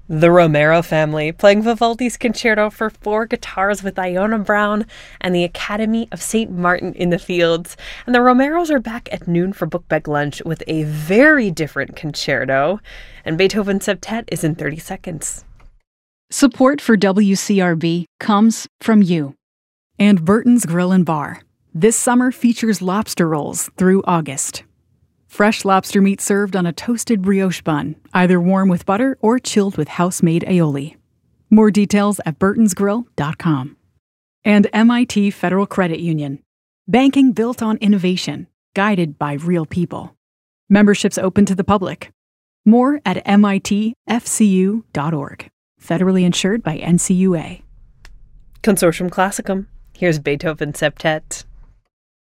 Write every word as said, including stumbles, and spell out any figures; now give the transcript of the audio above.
The Romero family, playing Vivaldi's Concerto for four guitars with Iona Brown and the Academy of Saint Martin in the Fields. And the Romeros are back at noon for Book Bag Lunch with a very different concerto. And Beethoven's Septet is in thirty seconds. Support for W C R B comes from you. And Burton's Grill and Bar. This summer features lobster rolls through August. Fresh lobster meat served on a toasted brioche bun, either warm with butter or chilled with house-made aioli. More details at burtons grill dot com. And M I T Federal Credit Union. Banking built on innovation, guided by real people. Memberships open to the public. More at M I T F C U dot org. Federally insured by N C U A. Consortium Classicum. Here's Beethoven's Septet.